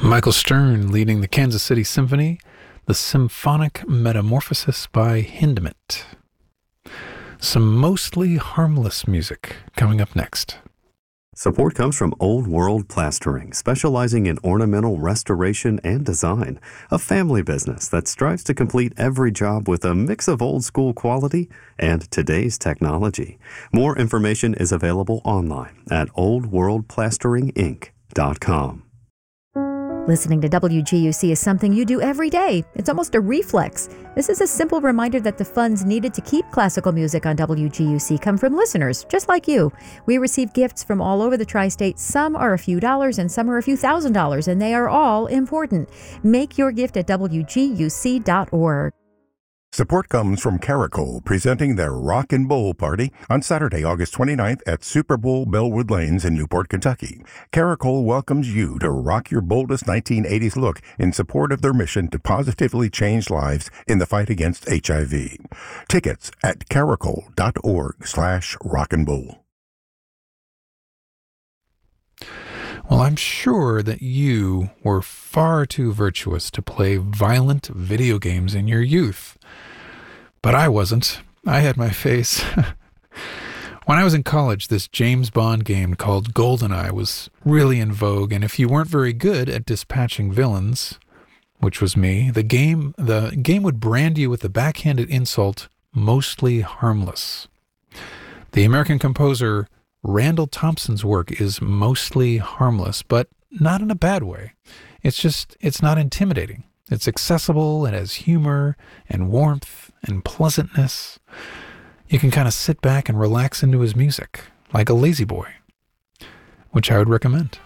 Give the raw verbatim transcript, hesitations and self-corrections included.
Michael Stern leading the Kansas City Symphony, the Symphonic Metamorphosis by Hindemith. Some mostly harmless music coming up next. Support comes from Old World Plastering, specializing in ornamental restoration and design. A family business that strives to complete every job with a mix of old school quality and today's technology. More information is available online at old world plastering inc dot com. Listening to W G U C is something you do every day. It's almost a reflex. This is a simple reminder that the funds needed to keep classical music on W G U C come from listeners, just like you. We receive gifts from all over the tri-state. Some are a few dollars and some are a few thousand dollars, and they are all important. Make your gift at W G U C dot org. Support comes from Caracol, presenting their Rock and Bowl Party on Saturday, August twenty-ninth at Super Bowl Bellwood Lanes in Newport, Kentucky. Caracol welcomes you to rock your boldest nineteen eighties look in support of their mission to positively change lives in the fight against H I V. Tickets at caracol dot org slash rock and bowl. Well, I'm sure that you were far too virtuous to play violent video games in your youth. But I wasn't. I had my face. When I was in college, this James Bond game called GoldenEye was really in vogue, and if you weren't very good at dispatching villains, which was me, the game the game would brand you with the backhanded insult, mostly harmless. The American composer Randall Thompson's work is mostly harmless, but not in a bad way. It's just, it's not intimidating. It's accessible, it has humor and warmth and pleasantness. You can kind of sit back and relax into his music, like a lazy boy, which I would recommend.